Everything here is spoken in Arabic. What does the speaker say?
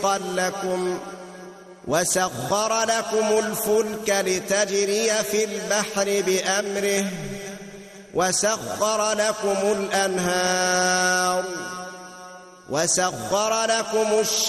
لكم وسخر لكم الفلك لتجري في البحر بأمره وسخر لكم الأنهار وسخر لكم